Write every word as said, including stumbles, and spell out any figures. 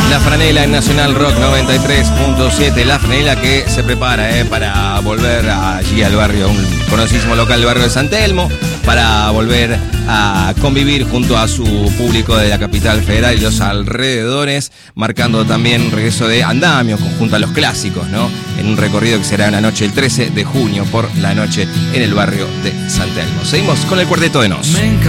La Franela en Nacional Rock noventa y tres punto siete. La Franela que se prepara eh, para volver allí al barrio, un conocidísimo local del barrio de San Telmo, para volver a convivir junto a su público de la capital federal y los alrededores, marcando también un regreso de andamio junto a los clásicos, ¿no? En un recorrido que será una noche el trece de junio por la noche en el barrio de San Telmo. Seguimos con el Cuarteto de Nos.